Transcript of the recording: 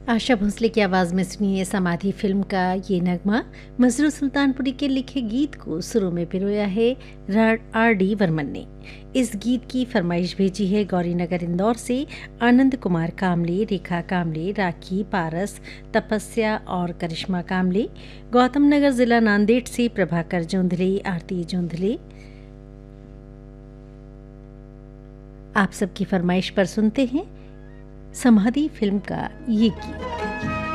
आशा भोसले की आवाज़ में सुनिए समाधि फिल्म का ये नगमा। मसरूर सुल्तानपुरी के लिखे गीत को सुरों में पिरोया है R.D. वर्मन ने। इस गीत की फरमाइश भेजी है गौरीनगर इंदौर से आनंद कुमार कामले, रेखा कामले, राखी पारस, तपस्या और करिश्मा कामले। गौतम नगर जिला नांदेड़ से प्रभाकर जोंधले, आरती जोंधले। आप सबकी फरमाइश पर सुनते हैं समाधि फिल्म का ये गीत।